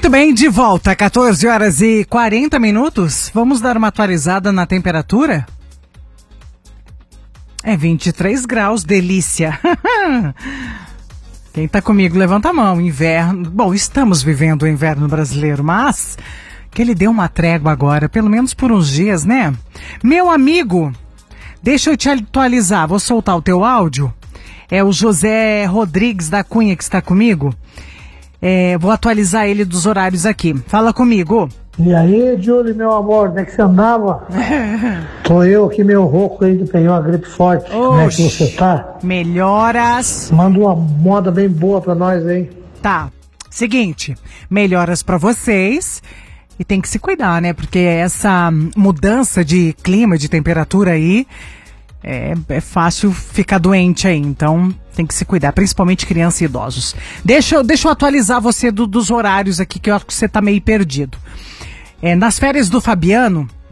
Muito bem, de volta, 14 horas e 40 minutos. Vamos dar uma atualizada na temperatura? É 23 graus, delícia. Quem tá comigo, levanta a mão. Inverno. Bom, estamos vivendo o inverno brasileiro, mas que ele deu uma trégua agora, pelo menos por uns dias, né? Meu amigo, deixa eu te atualizar, vou soltar o teu áudio. É o José Rodrigues da Cunha que está comigo. Vou atualizar ele dos horários aqui. Fala comigo. E aí, Júlio, meu amor, onde é que você andava? Tô eu aqui, meu rouco aí, peguei uma gripe forte. Como é que você tá? Melhoras. Manda uma moda bem boa pra nós aí. Tá. Seguinte, melhoras pra vocês. E tem que se cuidar, né? Porque essa mudança de clima, de temperatura aí, é fácil ficar doente aí. Então, tem que se cuidar, principalmente crianças e idosos. Deixa eu atualizar você dos horários aqui, que eu acho que você tá meio perdido. Nas férias do Fabiano,